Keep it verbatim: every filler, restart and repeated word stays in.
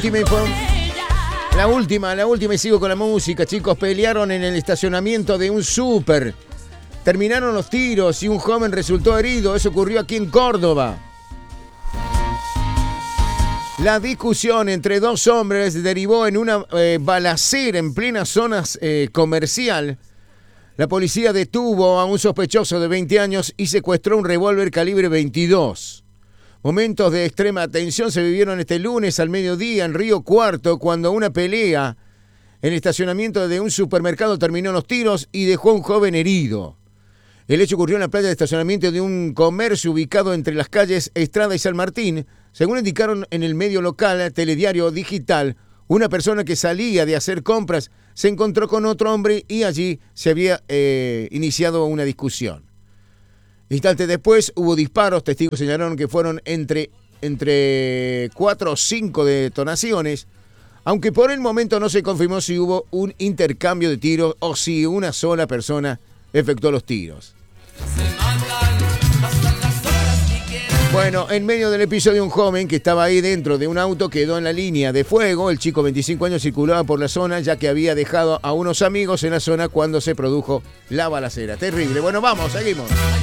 última información. La última, la última y sigo con la música, chicos. Pelearon en el estacionamiento de un súper. Terminaron los tiros y un joven resultó herido. Eso ocurrió aquí en Córdoba. La discusión entre dos hombres derivó en una eh, balacera en plena zona eh, comercial. La policía detuvo a un sospechoso de veinte años y secuestró un revólver calibre veintidós. Momentos de extrema tensión se vivieron este lunes al mediodía en Río Cuarto cuando una pelea en el estacionamiento de un supermercado terminó en los tiros y dejó a un joven herido. El hecho ocurrió en la playa de estacionamiento de un comercio ubicado entre las calles Estrada y San Martín. Según indicaron en el medio local Telediario Digital, una persona que salía de hacer compras se encontró con otro hombre y allí se había eh, iniciado una discusión. Instantes después hubo disparos, testigos señalaron que fueron entre, entre cuatro o cinco detonaciones, aunque por el momento no se confirmó si hubo un intercambio de tiros o si una sola persona efectuó los tiros. Bueno, en medio del episodio un joven que estaba ahí dentro de un auto quedó en la línea de fuego. El chico, veinticinco años, circulaba por la zona ya que había dejado a unos amigos en la zona cuando se produjo la balacera. Terrible. Bueno, vamos, seguimos.